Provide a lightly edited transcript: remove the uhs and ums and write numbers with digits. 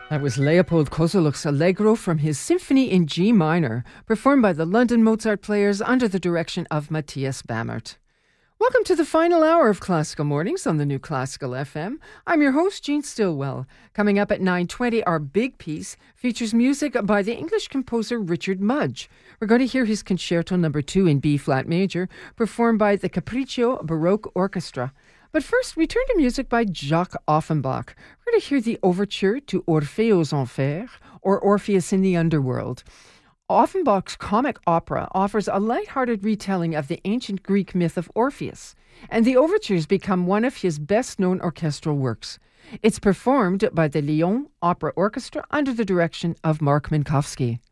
That was Leopold Kozelek's Allegro from his Symphony in G minor, performed by the London Mozart Players under the direction of Matthias Bammert. Welcome to the final hour of Classical Mornings on the New Classical FM. I'm your host, Jean Stillwell. Coming up at 9:20, our big piece features music by the English composer Richard Mudge. We're going to hear his Concerto No. 2 in B-flat major, performed by the Capriccio Baroque Orchestra. But first, we turn to music by Jacques Offenbach. We're going to hear the overture to Orphée aux Enfers, or Orpheus in the Underworld. Offenbach's comic opera offers a light-hearted retelling of the ancient Greek myth of Orpheus, and the overtures become one of his best-known orchestral works. It's performed by the Lyon Opera Orchestra under the direction of Mark Minkowski.